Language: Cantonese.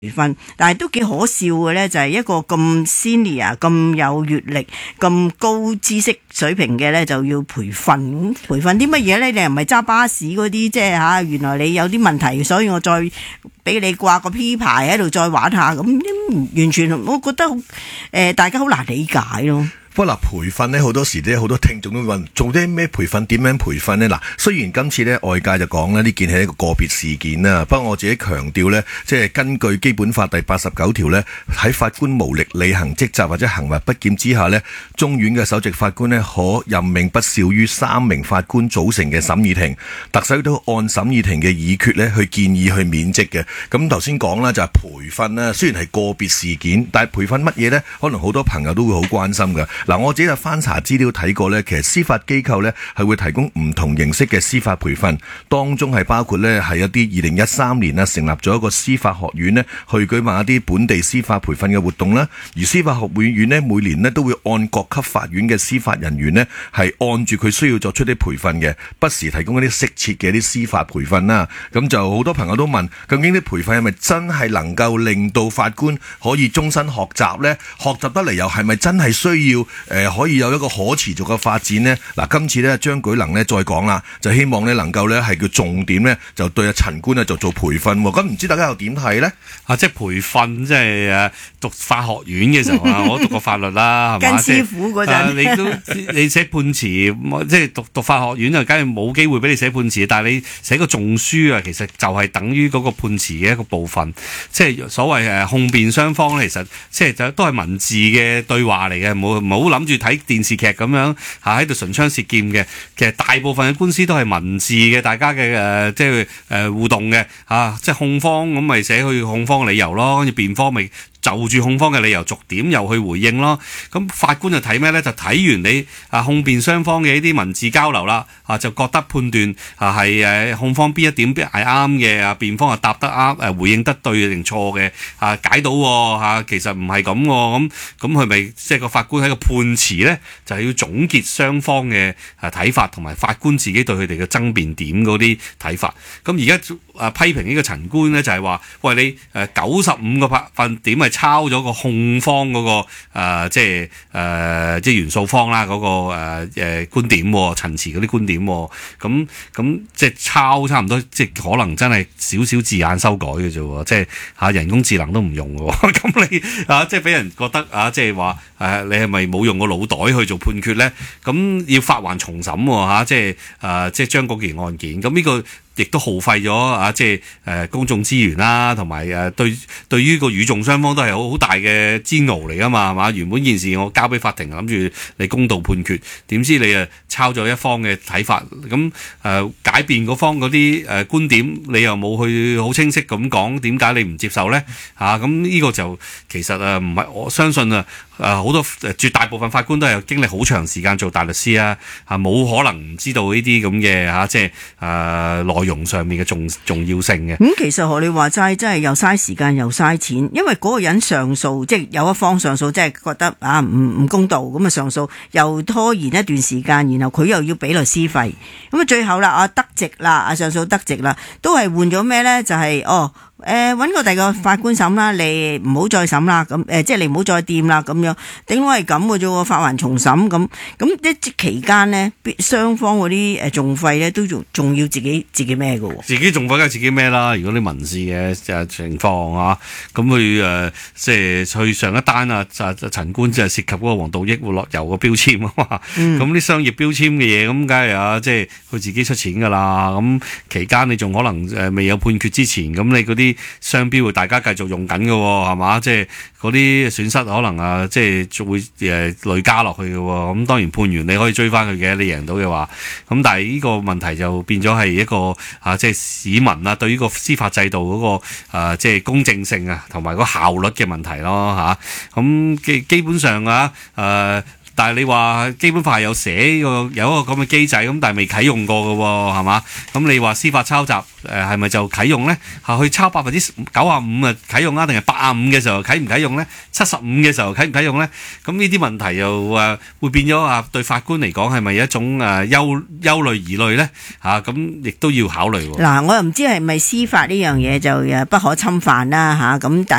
訓，但係都幾可笑嘅咧，就係一個咁 senior、咁有閱歷、咁高知識水平嘅咧，就要培訓。咁培訓啲乜嘢咧？你又唔係揸巴士嗰啲，即係吓，原來你有啲問題，所以我再俾你掛個 P 牌喺度再玩下，咁完全我覺得大家好難理解咯。 不過嗱，培訓咧好多時咧，好多聽眾都問做啲咩培訓，點樣培訓呢？嗱，雖然今次咧外界就講咧呢件係一個個別事件啦，不過我自己強調咧，即係根據基本法第89條咧，喺法官無力履行職責或者行為不檢之下咧，中院嘅首席法官咧可任命不少於3名法官組成嘅審議庭，特首都按審議庭嘅議決咧去建議去免職嘅。咁頭先講啦，就係培訓啦，雖然係個別事件，但係培訓乜嘢咧？可能好多朋友都會好關心㗎。嗱，我自己就翻查資料睇過呢，其實司法機構呢係會提供唔同形式嘅司法培訓，當中係包括呢係一啲2013年啊成立咗一個司法學院呢去舉辦一啲本地司法培訓嘅活動啦。而司法學院呢每年呢都會按各級法院嘅司法人員呢係按住佢需要作出啲培訓嘅，不時提供一啲適切嘅一啲司法培訓啦。咁就好多朋友都問，究竟啲培訓係咪真係能夠令到法官可以終身學習呢？學習得嚟又係咪真係需要可以有一個可持續嘅發展呢？嗱，今次咧張舉能咧再講啦，就希望咧能夠咧係叫重點咧，就對阿陳官咧就做培訓。咁唔知大家又點睇咧？ 即係培訓，即係讀法學院嘅時候啊，我讀過法律啦，係嘛？ 跟師傅嗰陣， 你寫判詞，即係讀法學院就梗係冇機會俾你寫判詞，但係你寫個訟書啊，其實就係等於嗰個判詞嘅一個部分，即係所謂控辯雙方咧，其實即係都係文字嘅對話嚟嘅，唔好諗住睇電視劇咁樣喺度唇槍舌劍嘅。其實大部分嘅官司都係文字嘅，大家嘅即係互動嘅即係控方咁咪寫去控方嘅理由咯，跟住辯方咪就住控方嘅理由逐點又去回應咯。咁法官就睇咩咧？就睇完你控辯雙方嘅呢啲文字交流啦，就覺得判斷係控方邊一點係啱嘅，辯方答得啱，回應得對定錯嘅，解到其實唔係咁喎。咁佢咪即係個法官喺個判詞咧，就係要總結雙方嘅睇法同埋法官自己對佢哋嘅爭辯點嗰啲睇法。咁而家批評呢個陳官咧，就係話喂，你95個百分點係抄咗個控方嗰個即係原訴方啦嗰個觀點陳詞嗰啲觀點，咁即係抄差唔多，即係可能真係少少字眼修改嘅啫，即係人工智能都唔用嘅。咁你即係俾人覺得即係話你係咪冇用個腦袋去做判決咧？咁要發還重審即係將嗰件案件，咁呢個亦都耗費咗即係公眾資源啦，同埋對於個與訟雙方都係好大嘅煎熬嚟噶嘛，係嘛？原本件事我交俾法庭諗住你公道判決，點知你抄咗一方嘅睇法，咁解辯嗰方嗰啲觀點，你又冇去好清晰咁講點解你唔接受咧？咁呢個就其實唔係，我相信好多絕大部分法官都係經歷好長時間做大律師冇可能唔知道呢啲咁嘅即係內容上面嘅重要性嘅。 其實學你話齋，真係又嘥時間又嘥錢，因為嗰個人上訴，即係有一方上訴，即係覺得唔公道，咁上訴又拖延一段時間，然後佢又要俾律師費，咁最後啦得直啦，上訴得直啦，都係換咗咩咧？就係揾個第二個法官審啦，你唔好再審啦，咁即係你唔好再掂啦，咁樣頂多係咁嘅啫喎，發還重審咁一期間呢，雙方嗰啲訟費咧都仲要自己孭嘅喎， 自己訟費梗係自己孭啦。如果啲民事嘅情況咁佢即係去上一單陳官就係涉及嗰個黃道益活絡油嘅標籤啊嘛，咁啲商業標籤嘅嘢咁梗係即係佢自己出錢㗎啦。咁期間你仲可能未有判決之前，咁你嗰啲商標會大家繼續用緊嘅係嘛？即係嗰啲損失可能即係會累加落去嘅。咁當然判完你可以追翻佢嘅，你贏到嘅話。咁但係呢個問題就變咗係一個即係市民對於個司法制度嗰個即係公正性同埋個效率嘅問題咯咁基本上但係你話基本法係有寫有一個咁嘅機制，咁但係未啟用過嘅喎，係嘛？咁你話司法抄襲係咪就啟用咧？去抄95%啟用定係85嘅時候啟唔啟用咧？75嘅時候啟唔啟用咧？咁呢啲問題又會變咗對法官嚟講係咪一種憂慮疑慮咧？咁亦都要考慮喎。 嗱，我又唔知係咪司法呢樣嘢就不可侵犯啦咁但